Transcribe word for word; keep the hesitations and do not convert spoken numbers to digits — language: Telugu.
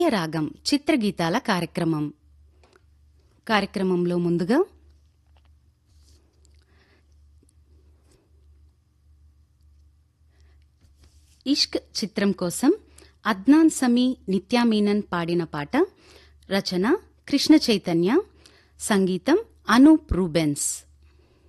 రాగం చిత్రగీతాల కార్యక్రమం కార్యక్రమంలో ముందుగా ఇష్క్ చిత్రం కోసం అద్నాన్ సమీ నిత్యా మీనన్ పాడిన పాట. రచన కృష్ణ చైతన్య, సంగీతం అనూప్ రూబెన్స్.